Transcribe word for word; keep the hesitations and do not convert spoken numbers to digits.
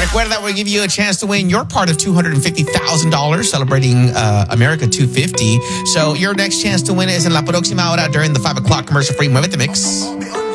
Recuerda, we'll give you a chance to win your part of two hundred fifty thousand dollars celebrating uh, America two fifty. So your next chance to win is in la próxima hora during the five o'clock commercial free Muévete Mix.